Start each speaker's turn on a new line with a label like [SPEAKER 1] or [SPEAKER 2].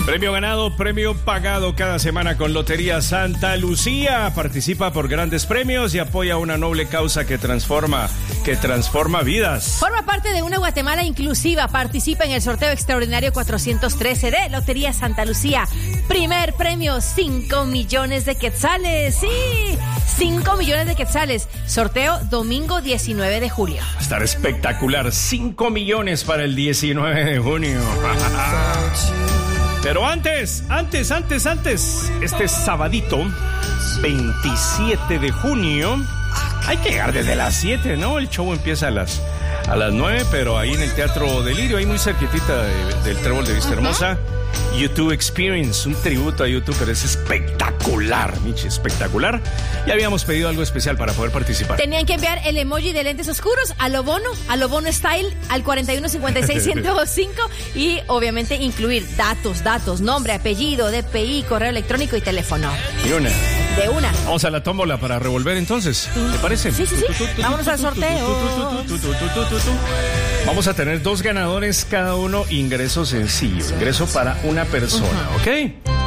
[SPEAKER 1] Premio ganado, premio pagado cada semana con Lotería Santa Lucía. Participa por grandes premios y apoya una noble causa que transforma vidas.
[SPEAKER 2] Forma parte de una Guatemala inclusiva. Participa en el sorteo extraordinario 413 de Lotería Santa Lucía. Primer premio, 5 millones de quetzales. Sí, 5 millones de quetzales. Sorteo domingo 19 de julio.
[SPEAKER 1] Va a estar espectacular. 5 millones para el 19 de junio. Pero antes, este sabadito, 27 de junio, hay que llegar desde las 7, ¿no? El show empieza a las 9, pero ahí en el Teatro Delirio, ahí muy cerquitita del Trébol de Vista Hermosa. YouTube Experience, un tributo a YouTube, pero es espectacular, Michi, espectacular. Ya habíamos pedido algo especial para poder participar.
[SPEAKER 2] Tenían que enviar el emoji de lentes oscuros a lo bono Style al 4156-1025 y obviamente incluir datos, nombre, apellido, DPI, correo electrónico y teléfono.
[SPEAKER 1] Y una.
[SPEAKER 2] De una.
[SPEAKER 1] Vamos a la tómbola para revolver entonces, ¿te parece?
[SPEAKER 2] Sí. Vámonos al sorteo.
[SPEAKER 1] Vamos a tener 2 ganadores cada uno, ingreso sencillo, ingreso para una persona, ¿ok?